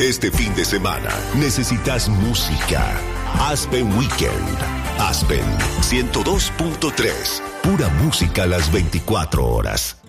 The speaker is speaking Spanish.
Este fin de semana necesitas música. Aspen Weekend. Aspen 102.3. Pura música a las 24 horas.